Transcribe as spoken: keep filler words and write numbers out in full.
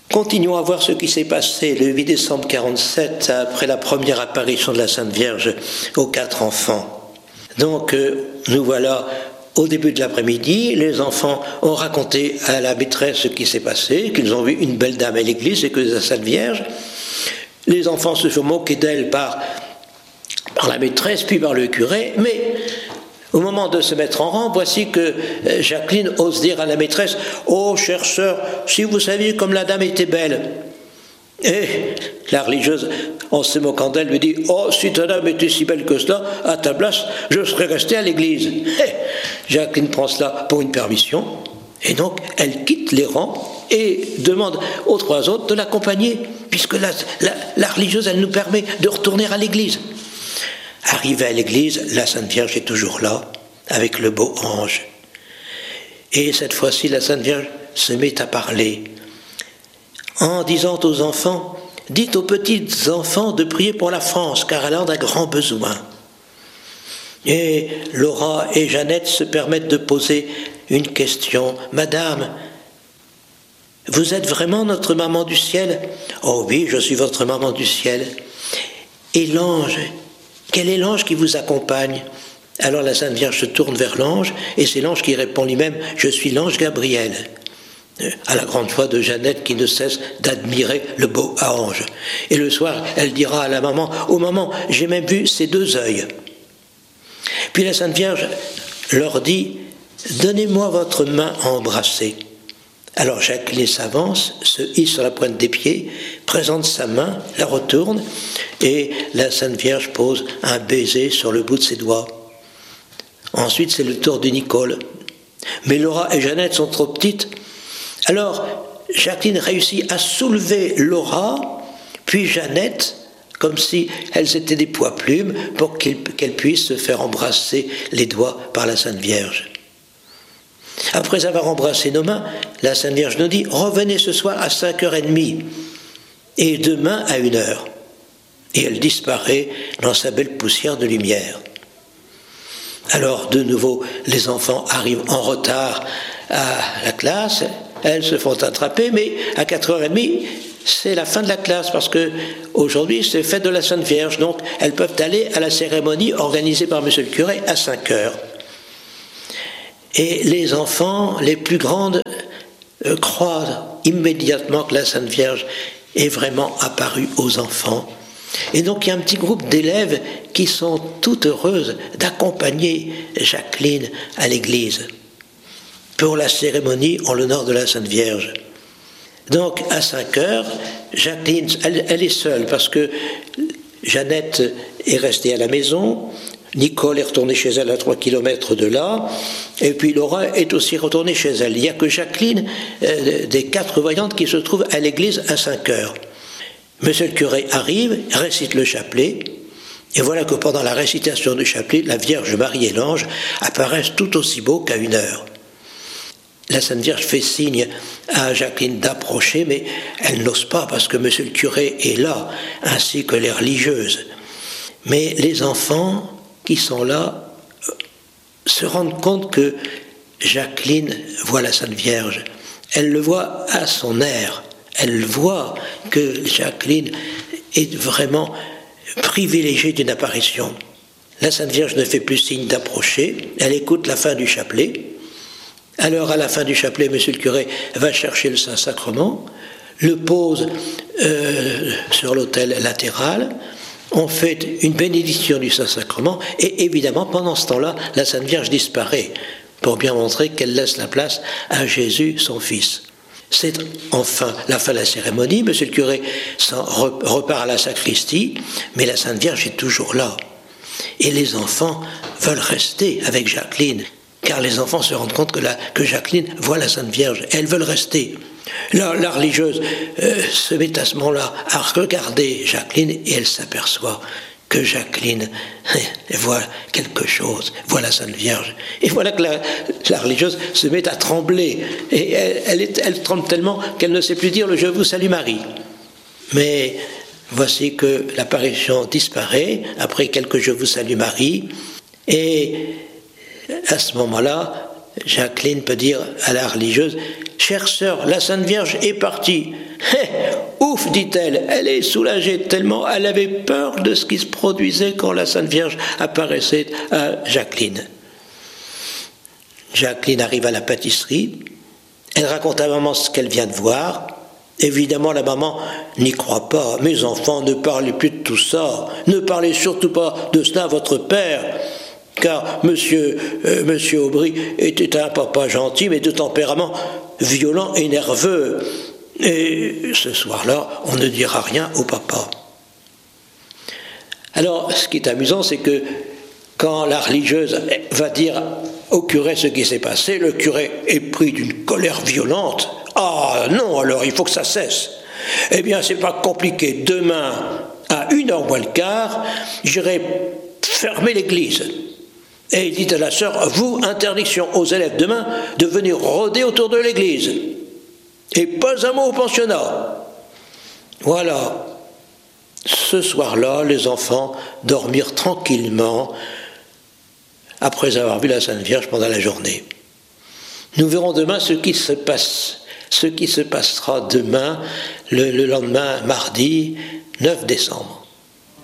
Continuons à voir ce qui s'est passé le huit décembre quarante-sept, après la première apparition de la Sainte Vierge aux quatre enfants. Donc, euh, nous voilà au début de l'après-midi. Les enfants ont raconté à la maîtresse ce qui s'est passé, qu'ils ont vu une belle dame à l'église et que la Sainte Vierge. Les enfants se sont moqués d'elle par, par la maîtresse, puis par le curé, mais au moment de se mettre en rang, voici que Jacqueline ose dire à la maîtresse « Oh, chère sœur, si vous saviez comme la dame était belle !» Et la religieuse, en se moquant d'elle, lui dit « Oh, si ta dame était si belle que cela, à ta place, je serais restée à l'église. » Et Jacqueline prend cela pour une permission, et donc elle quitte les rangs et demande aux trois autres de l'accompagner, puisque la, la, la religieuse, elle nous permet de retourner à l'église. Arrivée à l'église, la Sainte Vierge est toujours là, avec le beau ange. Et cette fois-ci, la Sainte Vierge se met à parler, en disant aux enfants, « Dites aux petits enfants de prier pour la France, car elle en a grand besoin. » Et Laura et Jeannette se permettent de poser une question. « Madame, vous êtes vraiment notre maman du ciel ?»« Oh oui, je suis votre maman du ciel. » « Et l'ange, quel est l'ange qui vous accompagne ?» Alors la Sainte Vierge se tourne vers l'ange, et c'est l'ange qui répond lui-même « Je suis l'ange Gabriel », à la grande joie de Jeannette qui ne cesse d'admirer le beau ange. Et le soir, elle dira à la maman « Oh maman, j'ai même vu ses deux œils. » Puis la Sainte Vierge leur dit « Donnez-moi votre main à embrasser. » Alors Jacqueline s'avance, se hisse sur la pointe des pieds, présente sa main, la retourne, et la Sainte Vierge pose un baiser sur le bout de ses doigts. Ensuite, c'est le tour de Nicole. Mais Laura et Jeannette sont trop petites. Alors, Jacqueline réussit à soulever Laura, puis Jeannette, comme si elles étaient des poids-plumes, pour qu'elles puissent se faire embrasser les doigts par la Sainte Vierge. Après avoir embrassé nos mains, la Sainte Vierge nous dit « Revenez ce soir à cinq heures trente et demain à une heure. » Et elle disparaît dans sa belle poussière de lumière. Alors, de nouveau, les enfants arrivent en retard à la classe. Elles se font attraper, mais à quatre heures trente, c'est la fin de la classe, parce que aujourd'hui c'est fête de la Sainte Vierge, donc elles peuvent aller à la cérémonie organisée par monsieur le curé à cinq heures. Et les enfants, les plus grandes, euh, croient immédiatement que la Sainte Vierge est vraiment apparue aux enfants. Et donc il y a un petit groupe d'élèves qui sont toutes heureuses d'accompagner Jacqueline à l'église pour la cérémonie en l'honneur de la Sainte Vierge. Donc à cinq heures, Jacqueline, elle, elle est seule parce que Jeannette est restée à la maison, Nicole est retournée chez elle à trois kilomètres de là, et puis Laura est aussi retournée chez elle. Il n'y a que Jacqueline, euh, des quatre voyantes, qui se trouve à l'église à cinq heures. Monsieur le curé arrive, récite le chapelet, et voilà que pendant la récitation du chapelet, la Vierge Marie et l'ange apparaissent tout aussi beaux qu'à une heure. La Sainte Vierge fait signe à Jacqueline d'approcher, mais elle n'ose pas parce que monsieur le curé est là, ainsi que les religieuses. Mais les enfants qui sont là se rendent compte que Jacqueline voit la Sainte Vierge. Elle le voit à son air. Elle voit que Jacqueline est vraiment privilégiée d'une apparition. La Sainte Vierge ne fait plus signe d'approcher. Elle écoute la fin du chapelet. Alors, à la fin du chapelet, monsieur le curé va chercher le Saint-Sacrement, le pose euh, sur l'autel latéral. On fait une bénédiction du Saint-Sacrement et évidemment, pendant ce temps-là, la Sainte Vierge disparaît pour bien montrer qu'elle laisse la place à Jésus, son Fils. C'est enfin la fin de la cérémonie. Monsieur le curé repart à la sacristie, mais la Sainte Vierge est toujours là. Et les enfants veulent rester avec Jacqueline, car les enfants se rendent compte que, la, que Jacqueline voit la Sainte Vierge. Et elles veulent rester. La, la religieuse euh, se met à ce moment-là à regarder Jacqueline et elle s'aperçoit que Jacqueline voit quelque chose, voit la Sainte Vierge. Et voilà que la, la religieuse se met à trembler. Et elle, elle, est, elle tremble tellement qu'elle ne sait plus dire le « Je vous salue Marie ». Mais voici que l'apparition disparaît après quelques « Je vous salue Marie ». Et à ce moment-là, Jacqueline peut dire à la religieuse, « Chère sœur, la Sainte Vierge est partie. » « Ouf, dit-elle, elle est soulagée tellement elle avait peur de ce qui se produisait quand la Sainte Vierge apparaissait à Jacqueline. » Jacqueline arrive à la pâtisserie, elle raconte à maman ce qu'elle vient de voir. Évidemment, la maman n'y croit pas. « Mes enfants, ne parlez plus de tout ça, ne parlez surtout pas de cela à votre père. » Car monsieur, euh, monsieur Aubry était un papa gentil, mais de tempérament violent et nerveux. Et ce soir-là, on ne dira rien au papa. Alors, ce qui est amusant, c'est que quand la religieuse va dire au curé ce qui s'est passé, le curé est pris d'une colère violente. « Ah non, alors il faut que ça cesse. Eh bien, c'est pas compliqué. Demain, à une heure moins le quart, j'irai fermer l'église. Et il dit à la sœur, vous, interdiction aux élèves demain de venir rôder autour de l'église. Et pas un mot au pensionnat. » Voilà. Ce soir-là, les enfants dormirent tranquillement après avoir vu la Sainte Vierge pendant la journée. Nous verrons demain ce qui se passe, ce qui se passera demain, le, le lendemain, mardi neuf décembre.